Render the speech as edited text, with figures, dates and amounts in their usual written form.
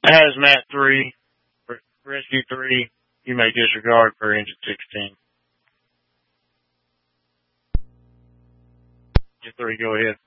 Hazmat 3, Rescue 3, you may disregard for engine 16. Engine 3, go ahead.